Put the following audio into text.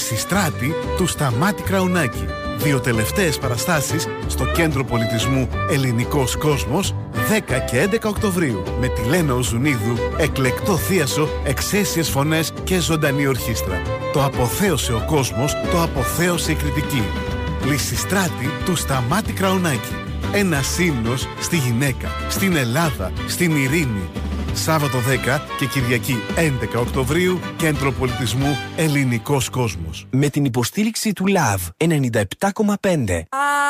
Λυσιστράτη του Σταμάτη Κραουνάκη. 2 τελευταίες παραστάσεις στο Κέντρο Πολιτισμού Ελληνικός Κόσμος 10 και 11 Οκτωβρίου με τη Λένα Οζουνίδου, εκλεκτό θίασο, εξαίσιες φωνές και ζωντανή ορχήστρα. Το αποθέωσε ο κόσμος, το αποθέωσε η κριτική. Λυσιστράτη του Σταμάτη Κραουνάκη. Ένα ύμνος στη γυναίκα, στην Ελλάδα, στην ειρήνη. Σάββατο 10 και Κυριακή 11 Οκτωβρίου, Κέντρο Πολιτισμού Ελληνικός Κόσμος. Με την υποστήριξη του LAV 97,5.